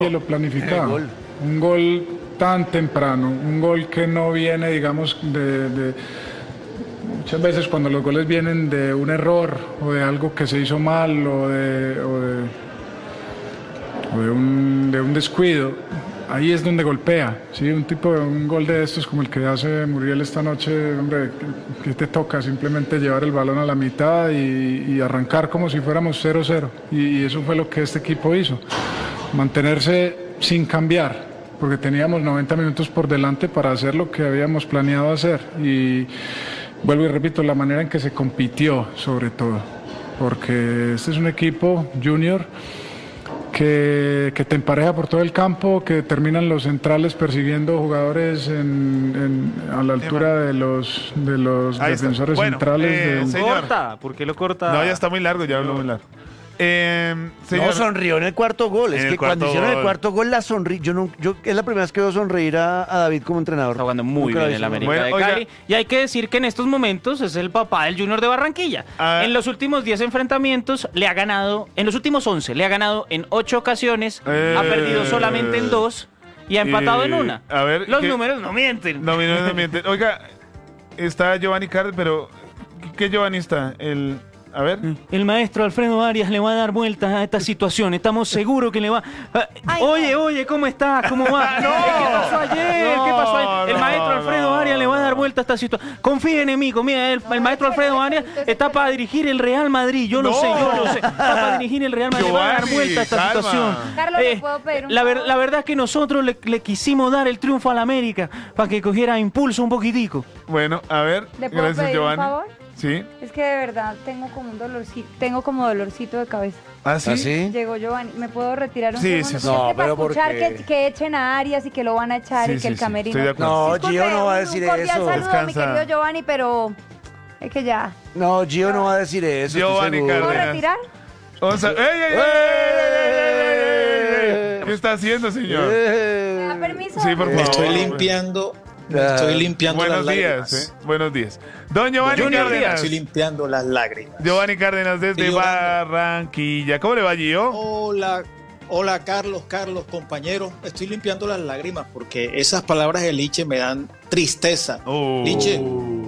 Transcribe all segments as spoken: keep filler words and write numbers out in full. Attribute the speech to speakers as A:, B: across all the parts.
A: lo planificaba. Gol. Un gol tan temprano, un gol que no viene, digamos, de, de... Muchas veces cuando los goles vienen de un error o de algo que se hizo mal o de, o de, o de, un, de un descuido, ahí es donde golpea, ¿sí? Un tipo de un gol de estos como el que hace Muriel esta noche, hombre, que te toca simplemente llevar el balón a la mitad y, y arrancar como si fuéramos cero cero, y, y eso fue lo que este equipo hizo, mantenerse sin cambiar, porque teníamos noventa minutos por delante para hacer lo que habíamos planeado hacer, y vuelvo y repito, la manera en que se compitió sobre todo, porque este es un equipo junior que, que te empareja por todo el campo, que terminan los centrales persiguiendo jugadores en, en, a la altura de los, de los defensores bueno, centrales.
B: Eh,
A: de...
B: señor.
C: Corta, ¿por qué lo corta?
B: No, ya está muy largo, ya habló muy largo. Eh,
D: señor, no sonrió en el cuarto gol. Es que cuando hicieron
B: gol.
D: el cuarto gol la sonrí. Yo no, yo es la primera vez que veo sonreír a, a David como entrenador.
C: Está jugando muy
D: Nunca
C: bien en la América
B: bueno,
C: de
B: oiga.
C: Cali. Y hay que decir que en estos momentos es el papá del Junior de Barranquilla.
B: Ah.
C: En los últimos diez enfrentamientos le ha ganado, en los últimos once, le ha ganado en ocho ocasiones,
B: Eh.
C: ha perdido solamente en dos y ha empatado
B: Eh,
C: en una.
B: a ver,
C: los
B: ¿qué?
C: números no mienten.
B: No, no, no mienten. Oiga, está Giovanni Cardes, pero ¿qué Giovanni está? El... A ver.
C: El maestro Alfredo Arias le va a dar vueltas a esta situación. Estamos seguros que le va...
E: Ay,
C: oye,
E: no.
C: oye, ¿cómo estás? ¿Cómo va?
B: No.
C: ¿Qué pasó ayer?
B: No,
C: ¿Qué pasó ayer? El
B: no,
C: maestro Alfredo
B: no.
C: Arias le va a dar vueltas a esta situación. Confíen en mí, mira, el, el maestro Alfredo Arias está para dirigir el Real Madrid. Yo lo
B: No.
C: sé, yo lo sé. Está para dirigir el Real Madrid. Le va a dar
B: Giovanni,
C: vueltas a esta
B: calma.
C: situación.
E: Carlos, ¿le puedo pedir un
C: la, ver-
E: favor?
C: la verdad es que nosotros le, le quisimos dar el triunfo a la América para que cogiera impulso un poquitico.
B: Bueno, a ver.
E: ¿Le puedo
B: Gracias,
E: pedir un
B: Giovanni.
E: favor?
B: Sí.
E: Es que de verdad tengo como un dolorcito, tengo como dolorcito de cabeza.
B: ¿Ah, sí?
D: ¿Ah, sí?
E: Llegó Giovanni, ¿me puedo retirar un
B: Sí,
E: segundo?
B: sí, sí.
E: Porque
D: No,
E: es que para
D: pero ¿por
E: escuchar
D: qué?
E: que, que echen a Arias y que lo van a echar
B: Sí,
E: y que
B: sí,
E: el
B: sí,
E: camerino.
B: estoy de acuerdo.
D: No,
E: Disculpe,
D: Gio no va a
E: un-
D: decir
E: un cordial
D: eso.
E: saludo, mi
B: Descansa.
E: querido Giovanni, pero es que ya.
D: No, Gio no va a decir eso.
B: Giovanni
D: estoy seguro.
E: ¿Puedo
B: Cárdenas.
E: retirar?
B: Vamos a... ¡Ey, ey, ey, ey, ey, ey, ey, ey! ¿Qué está haciendo, señor?
E: ¿Me da permiso?
B: Sí, por
F: Me
B: favor.
F: estoy limpiando, me
D: Ah,
F: estoy limpiando
B: Buenos
F: las
B: días,
F: lágrimas.
B: eh. Buenos días. Don Giovanni
C: Junior
B: Cárdenas.
F: Estoy limpiando las lágrimas.
B: Giovanni Cárdenas desde
F: Estoy llorando.
B: Barranquilla. ¿Cómo le va, Gio?
F: Hola, hola Carlos, Carlos, compañero. Estoy limpiando las lágrimas porque esas palabras de Liche me dan tristeza.
B: Oh.
F: Liche,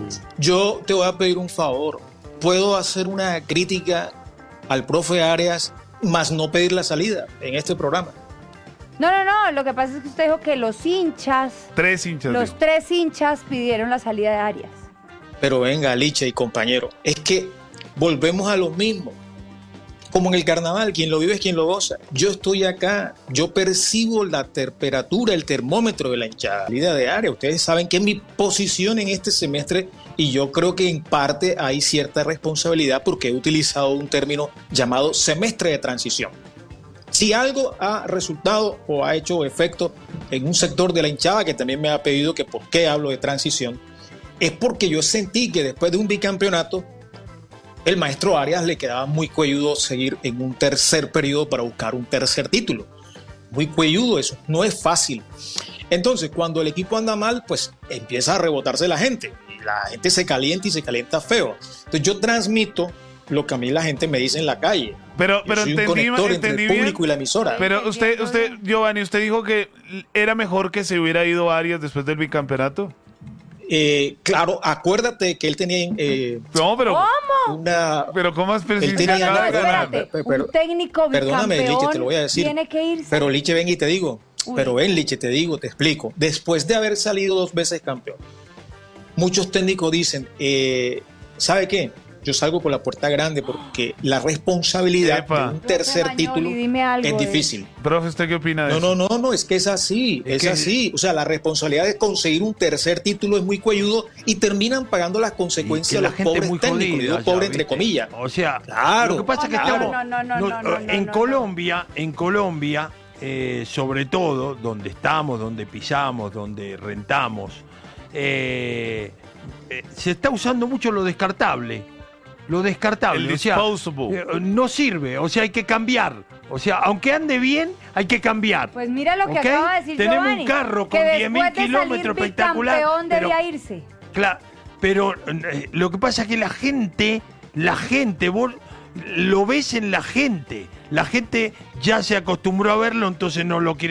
F: yo te voy a pedir un favor. ¿Puedo hacer una crítica al profe Arias, más no pedir la salida en este programa?
E: No, no, no, lo que pasa es que usted dijo que los hinchas,
B: Tres hinchas.
E: los
B: dijo.
E: tres hinchas pidieron la salida de Arias.
F: Pero venga, Liche y compañero, es que volvemos a lo mismo. Como en el carnaval, quien lo vive es quien lo goza. Yo estoy acá, yo percibo la temperatura, el termómetro de la hinchada. Salida de área, ustedes saben que es mi posición en este semestre y yo creo que en parte hay cierta responsabilidad porque he utilizado un término llamado semestre de transición. Si algo ha resultado o ha hecho efecto en un sector de la hinchada que también me ha pedido que por qué hablo de transición, es porque yo sentí que después de un bicampeonato el maestro Arias le quedaba muy cuelludo seguir en un tercer periodo para buscar un tercer título. Muy cuelludo eso, no es fácil. Entonces, cuando el equipo anda mal, pues empieza a rebotarse la gente. Y la gente se calienta y se calienta feo. Entonces yo transmito lo que a mí la gente me dice en la calle.
B: Pero,
F: Yo
B: pero
F: soy un
B: entendí,
F: conector entre
B: entendí
F: el
B: bien.
F: público y la emisora.
B: Pero usted, usted, Giovanni, usted dijo que era mejor que se hubiera ido Arias después del bicampeonato.
F: Eh, claro, acuérdate que él tenía eh,
B: No, pero,
E: ¿Cómo?
F: una...
B: pero ¿cómo es
F: Él tenía-
E: No,
B: acaba de ganar?
E: espérate,
F: Pero- pero-
E: un técnico
F: Perdóname, Liche,
E: bicampeón
F: te lo voy a decir.
E: tiene que irse.
F: Pero Liche, ven y te digo.
E: Uy.
F: Pero ven, Liche, te digo, te explico. Después de haber salido dos veces campeón, muchos técnicos dicen, eh, ¿sabe qué? Yo salgo por la puerta grande porque la responsabilidad
B: Epa.
F: de un tercer
E: Mañoli,
F: título
E: dime algo
F: es
E: de
F: difícil.
B: Profe, ¿usted qué opina de
F: No,
B: eso?
F: no, no, no, es que es así, es,
D: que-
F: así. O sea, la responsabilidad de conseguir un tercer título es muy cuelludo y terminan pagando las
G: Y
F: consecuencias
G: que la
F: los
G: gente es
F: pobres
G: muy
F: técnicos,
G: jodida
F: digo
G: allá,
F: pobre entre
G: ¿viste?
F: comillas.
G: O sea,
F: Claro,
G: lo que pasa es que
E: no,
G: estamos
E: no, no, no,
G: no,
E: no, no,
G: en
E: no,
G: Colombia, en Colombia, eh, sobre todo donde estamos, donde pisamos, donde rentamos, eh, eh, se está usando mucho lo descartable. Lo descartable,
B: El
G: o sea,
B: disposable.
G: eh, no sirve, o sea, hay que cambiar. O sea, aunque ande bien, hay que cambiar.
E: Pues mira lo que
G: ¿Ok?
E: acaba de decir
G: Tenemos
E: Giovanni,
G: un carro con
E: que
G: diez mil
E: después de
G: kilómetros
E: salir
G: espectacular.
E: bicampeón
G: pero-
E: debía irse.
G: Claro, pero eh, lo que pasa es que la gente, la gente, vos lo ves en la gente. La gente ya se acostumbró a verlo, entonces no lo quiere.